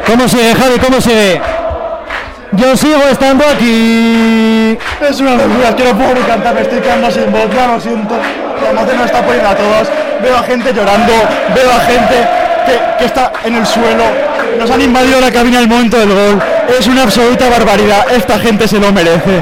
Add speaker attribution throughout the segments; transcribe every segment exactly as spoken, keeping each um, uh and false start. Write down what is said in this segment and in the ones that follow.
Speaker 1: ¿Cómo sigue, Javi? ¿Cómo sigue? Yo sigo estando aquí.
Speaker 2: Es una locura, que no puedo ni cantar, me estoy quedando sin voz, ya lo siento. La emoción nos está poniendo a todos. Veo a gente llorando, veo a gente que, que está en el suelo. Nos han invadido la cabina al momento del gol. Es una absoluta barbaridad, esta gente se lo merece.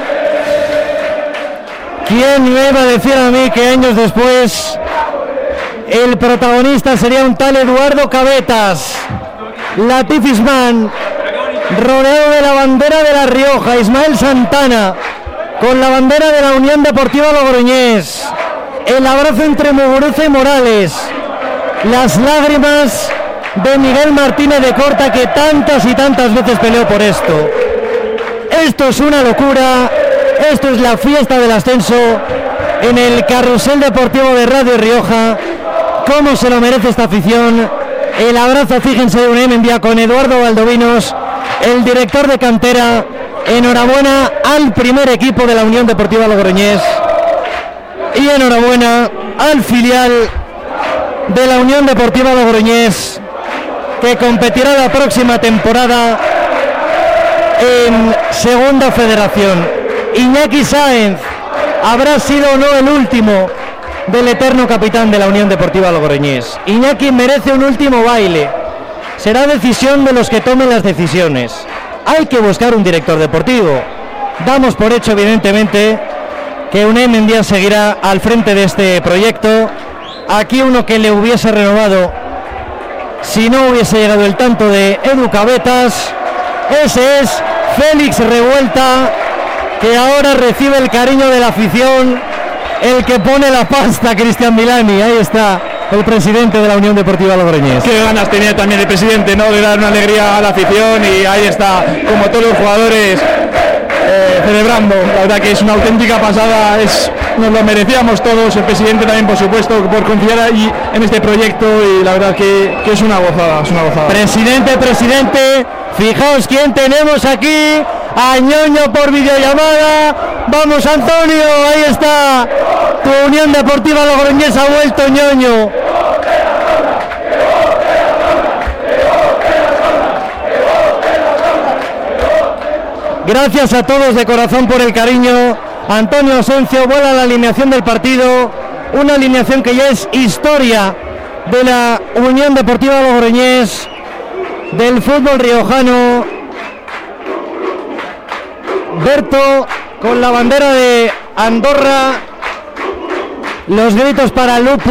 Speaker 1: ¿Quién me iba a decir a mí que años después el protagonista sería un tal Eduardo Cabetas, Latifisman, rodeado de la bandera de La Rioja, Ismael Santana, con la bandera de la Unión Deportiva Logroñés, el abrazo entre Muguruza y Morales, las lágrimas de Miguel Martínez de Corta, que tantas y tantas veces peleó por esto. Esto es una locura, esto es la fiesta del ascenso en el carrusel deportivo de Radio Rioja. ¿Cómo se lo merece esta afición? El abrazo, fíjense, de Unai Mendia con Eduardo Valdovinos, el director de cantera. Enhorabuena al primer equipo de la Unión Deportiva Logroñés y enhorabuena al filial de la Unión Deportiva Logroñés, que competirá la próxima temporada en Segunda Federación. Iñaki Sáenz habrá sido o no el último del eterno capitán de la Unión Deportiva Logroñés. Iñaki merece un último baile. Será decisión de los que tomen las decisiones. Hay que buscar un director deportivo. Damos por hecho, evidentemente, que Unai Mendia seguirá al frente de este proyecto. Aquí uno que le hubiese renovado si no hubiese llegado el tanto de Edu Cabetas, ese es Félix Revuelta, que ahora recibe el cariño de la afición, el que pone la pasta, Cristian Milani. Ahí está el presidente de la Unión Deportiva Logroñés.
Speaker 2: Qué ganas tenía también el presidente, ¿no?, de dar una alegría a la afición, y ahí está, como todos los jugadores, eh, celebrando. La verdad que es una auténtica pasada, es, nos lo merecíamos todos, el presidente también, por supuesto, por confiar ahí en este proyecto, y la verdad que, que es una gozada, es una gozada.
Speaker 1: Presidente, presidente, fijaos quién tenemos aquí, a Ñoño por videollamada. Vamos, Antonio, ahí está, tu Unión Deportiva Logroñés ha vuelto, Ñoño. Gracias a todos de corazón por el cariño. Antonio Asencio vuela la alineación del partido, una alineación que ya es historia de la Unión Deportiva Logroñés, del fútbol riojano. Berto con la bandera de Andorra, los gritos para Lupo,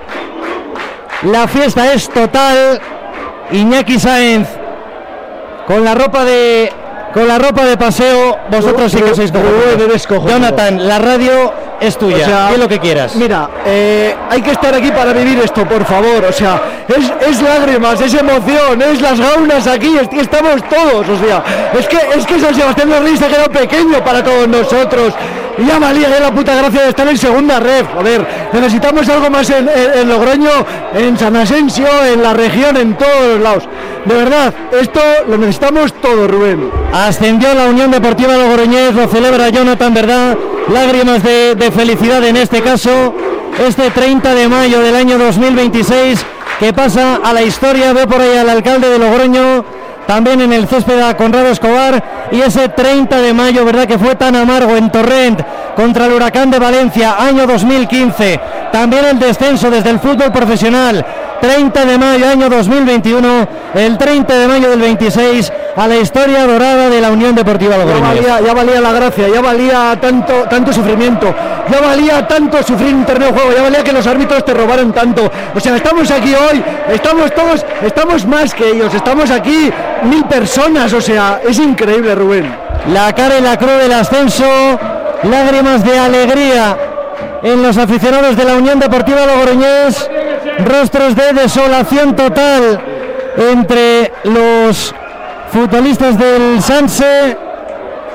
Speaker 1: la fiesta es total. Iñaki Sáenz con la ropa de con la ropa de paseo. Vosotros sí que sois cojonudos. Jonathan, la radio es tuya, o sea, haz lo que quieras.
Speaker 2: Mira, eh, hay que estar aquí para vivir esto, por favor. O sea, es, es lágrimas, es emoción, es las gaunas aquí, es, estamos todos. O sea, es que es que San Sebastián de Rey se ha quedado pequeño para todos nosotros. Y ya valía que la puta gracia de estar en segunda red. Joder, necesitamos algo más en, en, en Logroño, en San Asensio, en la región, en todos los lados. De verdad, esto lo necesitamos todo, Rubén.
Speaker 1: Ascendió la Unión Deportiva Logroñés, lo celebra Jonathan, ¿verdad? Lágrimas de, de felicidad en este caso, este treinta de mayo del año dos mil veintiséis, que pasa a la historia. Veo por ahí al alcalde de Logroño, también en el césped a Conrado Escobar, y ese treinta de mayo, ¿verdad?, que fue tan amargo en Torrent contra el Huracán de Valencia, año dos mil quince, también el descenso desde el fútbol profesional, treinta de mayo, año dos mil veintiuno, el treinta de mayo del veintiséis, a la historia dorada de la Unión Deportiva Logroñés.
Speaker 2: Ya valía, ya valía la gracia, ya valía tanto, tanto sufrimiento, ya valía tanto sufrir un torneo de juego, ya valía que los árbitros te robaran tanto. O sea, estamos aquí hoy, estamos todos, estamos más que ellos, estamos aquí mil personas, o sea, es increíble, Rubén.
Speaker 1: La cara y la cruz del ascenso, lágrimas de alegría en los aficionados de la Unión Deportiva Logroñés, rostros de desolación total entre los futbolistas del Sanse.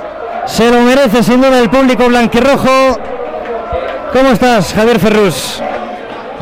Speaker 1: Se lo merece sin duda el público blanquirrojo. ¿Cómo estás, Javier Ferrús?